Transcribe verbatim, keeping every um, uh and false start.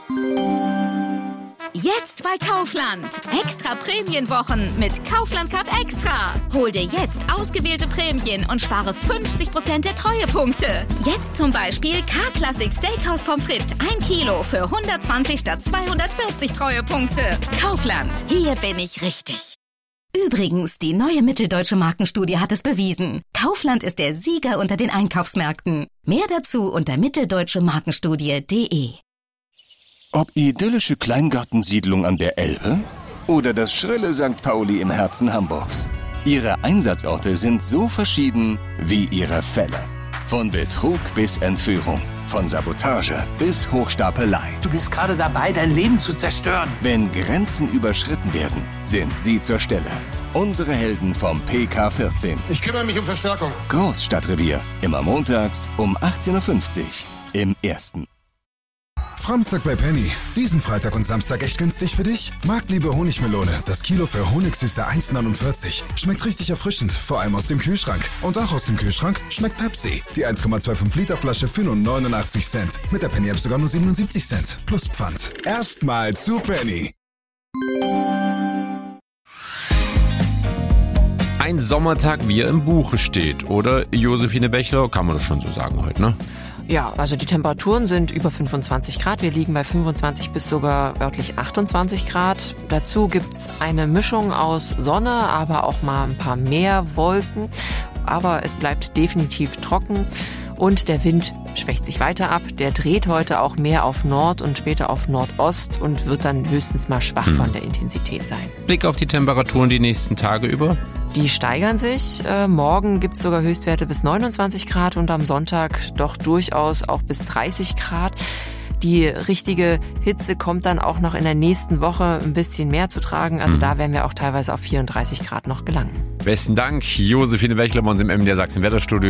Jetzt bei Kaufland. Extra Prämienwochen mit Kaufland Card Extra. Hol dir jetzt ausgewählte Prämien und spare fünfzig Prozent der Treuepunkte. Jetzt zum Beispiel K-Classic Steakhouse Pommes frites ein Kilo für hundertzwanzig statt zweihundertvierzig Treuepunkte. Kaufland, hier bin ich richtig. Übrigens, die neue Mitteldeutsche Markenstudie hat es bewiesen. Kaufland ist der Sieger unter den Einkaufsmärkten. Mehr dazu unter mitteldeutsche markenstudie punkt de. Ob idyllische Kleingartensiedlung an der Elbe oder das schrille Sankt Pauli im Herzen Hamburgs. Ihre Einsatzorte sind so verschieden wie ihre Fälle. Von Betrug bis Entführung, von Sabotage bis Hochstapelei. Du bist gerade dabei, dein Leben zu zerstören. Wenn Grenzen überschritten werden, sind sie zur Stelle. Unsere Helden vom P K vierzehn. Ich kümmere mich um Verstärkung. Großstadtrevier, immer montags um achtzehn Uhr fünfzig im Ersten. Framstag bei Penny. Diesen Freitag und Samstag echt günstig für dich? Marktliebe Honigmelone. Das Kilo für Honigsüße eins neunundvierzig. Schmeckt richtig erfrischend, vor allem aus dem Kühlschrank. Und auch aus dem Kühlschrank schmeckt Pepsi. Die eins Komma fünfundzwanzig Liter Flasche für nur neunundachtzig Cent. Mit der Penny App sogar nur siebenundsiebzig Cent. Plus Pfand. Erstmal zu Penny. Ein Sommertag, wie er im Buche steht. Oder, Josephine Bechler, kann man das schon so sagen heute, ne? Ja, also die Temperaturen sind über fünfundzwanzig Grad. Wir liegen bei fünfundzwanzig bis sogar örtlich achtundzwanzig Grad. Dazu gibt's eine Mischung aus Sonne, aber auch mal ein paar mehr Wolken. Aber es bleibt definitiv trocken und der Wind schwächt sich weiter ab. Der dreht heute auch mehr auf Nord und später auf Nordost und wird dann höchstens mal schwach hm. von der Intensität sein. Blick auf die Temperaturen die nächsten Tage über. Die steigern sich. Äh, morgen gibt's sogar Höchstwerte bis neunundzwanzig Grad und am Sonntag doch durchaus auch bis dreißig Grad. Die richtige Hitze kommt dann auch noch in der nächsten Woche ein bisschen mehr zu tragen. Also mhm. da werden wir auch teilweise auf vierunddreißig Grad noch gelangen. Besten Dank, Josephine Bechler bei uns im M D R Sachsen Wetterstudio.